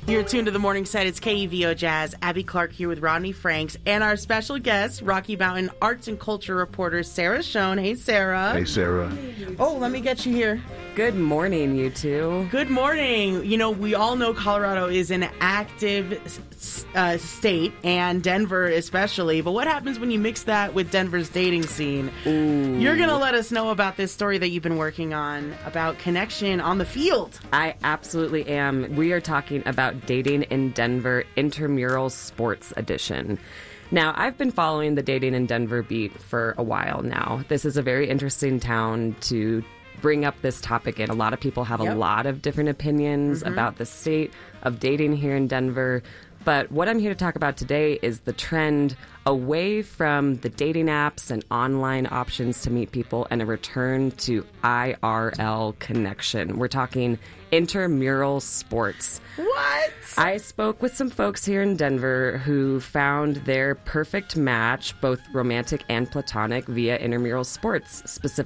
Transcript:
You're tuned to the Morning Set. It's KEVO Jazz. Abby Clark here with Rodney Franks and our special guest, Rocky Mountain arts and culture reporter Sarah Schoen. Hey, Sarah. Hey, Sarah. Oh, let me get you here. Good morning, you two. Good morning. You know, we all know Colorado is an active state, and Denver especially. But what happens when you mix that with Denver's dating scene? Ooh. You're going to let us know about this story that you've been working on about connection on the field. I absolutely am. We are talking about Dating in Denver Intramural Sports Edition. Now, I've been following the Dating in Denver beat for a while now. This is a very interesting town to bring up this topic in. A lot of people have a lot of different opinions about the state of dating here in Denver. But what I'm here to talk about today is the trend away from the dating apps and online options to meet people and a return to IRL connection. We're talking intramural sports. What? I spoke with some folks here in Denver who found their perfect match, both romantic and platonic, via intramural sports, specifically